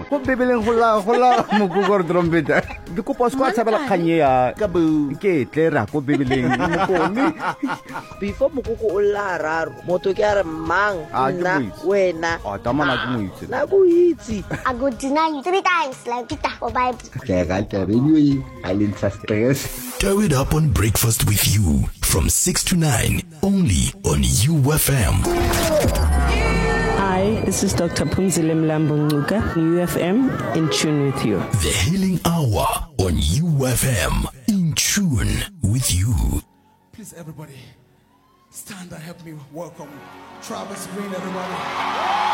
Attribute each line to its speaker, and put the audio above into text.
Speaker 1: Ko Bibeleng hola mo go trompeta. Di ko pas kwa tsabela khanye ya ka bu ke tlera ko Bibeleng mo ko ni.
Speaker 2: Before mokoko o lla raro, motho ke a re mang nna wena.
Speaker 1: Tamana ke mo itse.
Speaker 2: Na go itse.
Speaker 3: I go deny you 3 times like Peter or Bible.
Speaker 1: Anyway, Island stress.
Speaker 4: Throw it up on Breakfast with You from 6 to 9 only on UFM.
Speaker 5: Hi, this is Dr. Phumzile Mlambo-Ngcuka, UFM, in tune with you.
Speaker 4: The Healing Hour on UFM, in tune with you.
Speaker 6: Please, everybody, stand and help me welcome Travis Green, everybody.